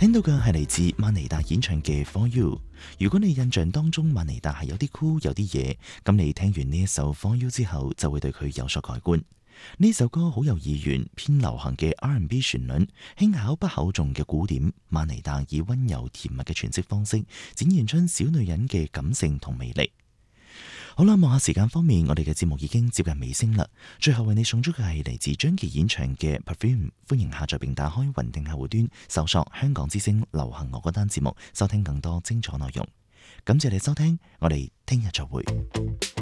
聽到嘅係嚟自曼妮達演唱嘅 For You。如果你印象當中曼妮達係有啲酷有啲嘢，咁你聽完呢一首 For You 之後，就會對佢有所改觀。呢首歌好有意願，偏流行嘅 R&B 旋律，輕巧不厚重嘅鼓點，曼妮達以溫柔甜蜜嘅詮釋方式，展現出小女人嘅感性同魅力。好啦，望下時間方面，我哋嘅節目已經接近尾聲啦。最後為你送出嘅係嚟自張傑演唱嘅 Perfume， 歡迎下載並打開雲聽客戶端，搜索香港之聲流行樂嗰單節目，收聽更多精彩內容。感謝你收聽，我哋聽日再會。